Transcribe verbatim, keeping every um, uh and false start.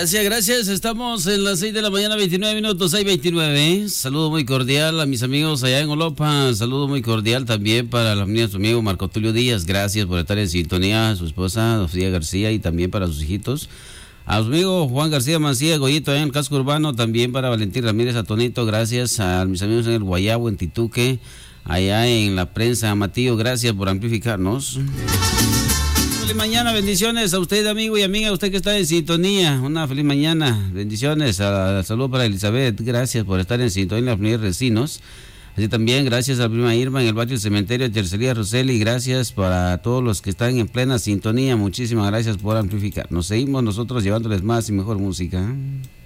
Gracias, gracias. Estamos en las seis de la mañana, veintinueve minutos, seis veintinueve. Saludo muy cordial a mis amigos allá en Olopa. Saludo muy cordial también para la familia de su amigo Marco Tulio Díaz. Gracias por estar en sintonía. A su esposa, Sofía García, y también para sus hijitos. A su amigo Juan García Mancía, Goyito, allá en el casco urbano. También para Valentín Ramírez Atonito. Gracias a mis amigos en el Guayabo, en Tituque. Allá en la prensa, Amatillo. Gracias por amplificarnos. Feliz mañana, bendiciones a usted, amigo y amiga, usted que está en sintonía. Una feliz mañana, bendiciones. A, saludo para Elizabeth, gracias por estar en sintonía en la familia Recinos. Así también, gracias a la prima Irma en el barrio Cementerio, Tercería Roseli. Gracias para todos los que están en plena sintonía. Muchísimas gracias por amplificar. Nos seguimos nosotros llevándoles más y mejor música.